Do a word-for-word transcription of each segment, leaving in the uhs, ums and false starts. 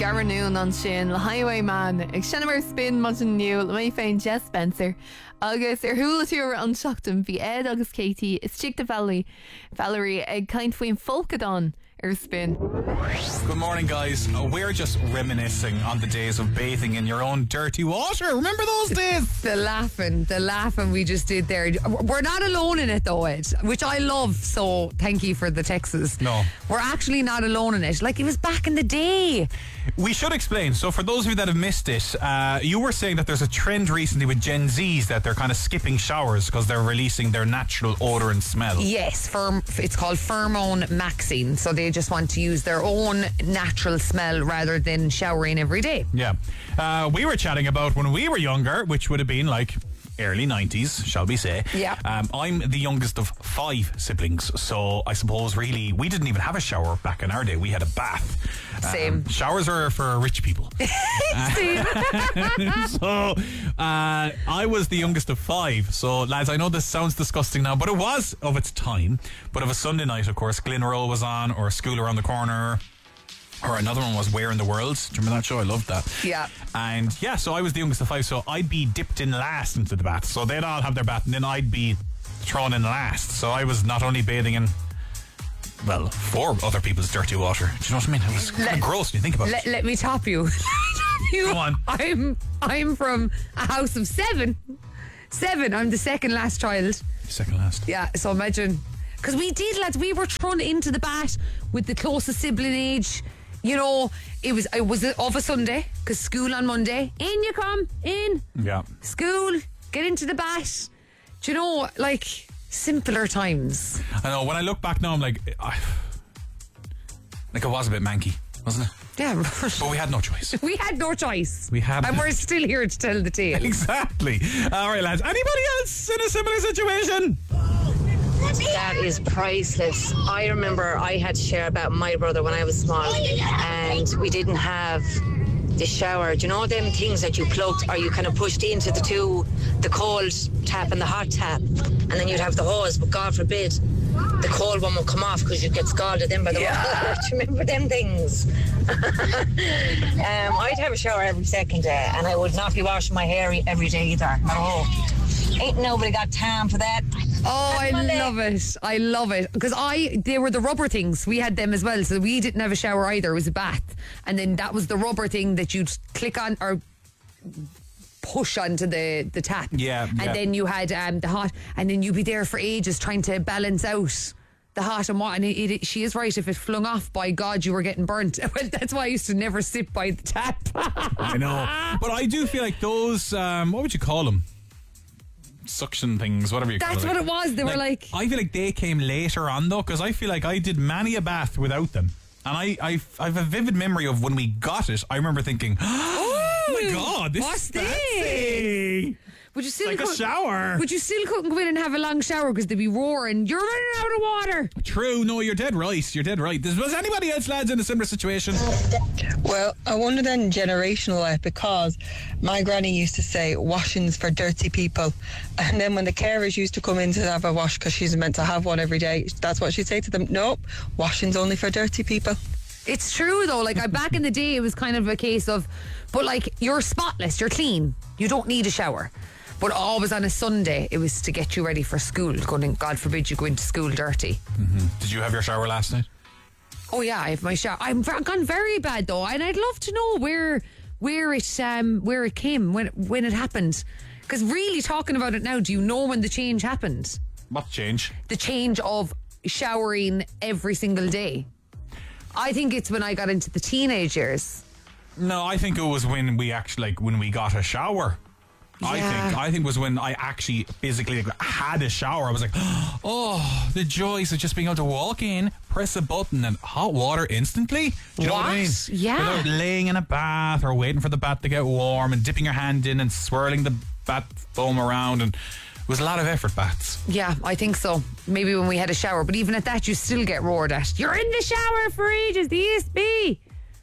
Garanoon an sin le Highwayman ag sinamar spin man an nniu le mé féin Jess Spencer agus ar thula túr an seachtain bhí Ed agus Katie is chic de Valley Valerie ag kaint faoin Folkadon ar spin. Good morning, guys. Uh, we're just reminiscing on the days of bathing in your own dirty water. Remember those days? The laughing, the laughing we just did there. We're not alone in it though, Ed, which I love, so thank you for the texts. No. We're actually not alone in it. Like, it was back in the day. We should explain. So for those of you that have missed it, uh, you were saying that there's a trend recently with Gen Zs that they're kind of skipping showers because they're releasing their natural odour and smell. Yes, firm, it's called pheromone maxing. So they just want to use their own natural smell rather than showering every day. Yeah. Uh, we were chatting about when we were younger, which would have been like early nineties, shall we say. Yeah. Um, I'm the youngest of five siblings, so I suppose really we didn't even have a shower back in our day. We had a bath. Same. Um, showers are for rich people. Same. So uh, I was the youngest of five. So lads, I know this sounds disgusting now, but it was of its time. But of a Sunday night, of course, Glenroe was on, or School Around the Corner. Or another one was Where in the World. Do you remember that show? I loved that. Yeah. And yeah, so I was the youngest of five, so I'd be dipped in last into the bath. So they'd all have their bath, and then I'd be thrown in last. So I was not only bathing in, well, four other people's dirty water. Do you know what I mean? It was kind of gross when you think about Let, it. let me top you. you. Go on. I'm, I'm from a house of seven. Seven. I'm the second last child. Second last. Yeah, so imagine. Because we did, lads. We were thrown into the bath with the closest sibling age. You know, it was it was of a Sunday because school on Monday. In you come, in. Yeah. School, get into the bath. Do you know, like, simpler times. I know, when I look back now, I'm like, I, like it was a bit manky, wasn't it? Yeah. But we had no choice. We had no choice. We had And no- we're still here to tell the tale. Exactly. All right, lads. Anybody else in a similar situation? That is priceless. I remember I had to share about my brother when I was small, and we didn't have the shower. Do you know them things that you plugged or you kind of pushed into the two, the cold tap and the hot tap, and then you'd have the hose, but God forbid the cold one would come off because you'd get scalded in by the Yeah. water. Do you remember them things? um, I'd have a shower every second day, and I would not be washing my hair every day either. No. Ain't nobody got time for that. Oh, I Monday. love it. I love it. Because I, they were the rubber things. We had them as well. So we didn't have a shower either. It was a bath. And then that was the rubber thing that you'd click on or push onto the, the tap. Yeah, And yeah. then you had um, the hot. And then you'd be there for ages trying to balance out the hot and what. And it, it, she is right. If it flung off, by God, you were getting burnt. Well, that's why I used to never sit by the tap. I know. But I do feel like those, um, what would you call them? Suction things, whatever you call That's it. what it was. They were like... I feel like they came later on though, because I feel like I did many a bath without them. And I, I, I have a vivid memory of when we got it. I remember thinking, oh my God, this what's is fancy. Would you still Like a couldn't- shower. But you still couldn't go in and have a long shower because they'd be roaring. You're running out of water. True, no, you're dead right. You're dead right. Was anybody else, lads, in a similar situation? Well, I wonder then generational it, because my granny used to say washing's for dirty people, and then when the carers used to come in to have a wash because she's meant to have one every day, that's what she'd say to them. Nope, washing's only for dirty people. It's true though. Like I, back in the day, it was kind of a case of, but like you're spotless, you're clean, you don't need a shower. But always on a Sunday, it was to get you ready for school. Going, God forbid you go into school dirty. Mm-hmm. Did you have your shower last night? Oh yeah, I have my shower. I'm v- gone very bad though, and I'd love to know where where it um where it came when when it happened. Because really talking about it now, do you know when the change happened? What change? The change of showering every single day. I think it's when I got into the teenage years. No, I think it was when we actually, like, when we got a shower. I Yeah. think I think it was when I actually physically like, had a shower. I was like, oh, the joys of just being able to walk in, press a button, and hot water instantly. Do you know what I mean? What? Yeah. Without laying in a bath or waiting for the bath to get warm and dipping your hand in and swirling the bath foam around, and it was a lot of effort, baths. Yeah, I think so. Maybe when we had a shower, but even at that, you still get roared at. You're in the shower for ages, the E S B.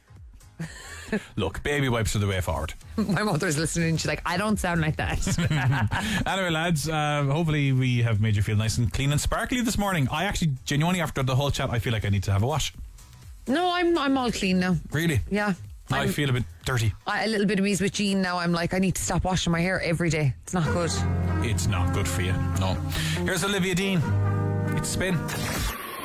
Look, baby wipes are the way forward. My mother's listening. She's like, I don't sound like that. Anyway, lads, uh, hopefully we have made you feel nice and clean and sparkly this morning. I actually, genuinely, after the whole chat, I feel like I need to have a wash. No, I'm I'm all clean now. Really? Yeah. I I'm- feel a bit dirty. I, a little bit of me's with Jean now. I'm like, I need to stop washing my hair every day. It's not good. It's not good for you. No. Here's Olivia Dean. It's Spin.